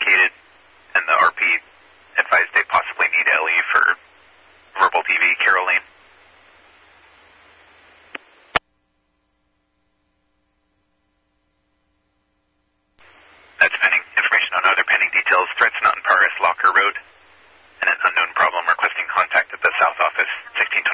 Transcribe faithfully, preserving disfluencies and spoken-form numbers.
indicated, and the R P advised they possibly need Ellie for verbal D V, Caroline. That's pending. Information on other pending details. Threats not in progress, Locker Road. And an unknown problem requesting contact at the South Office, sixteen twenty.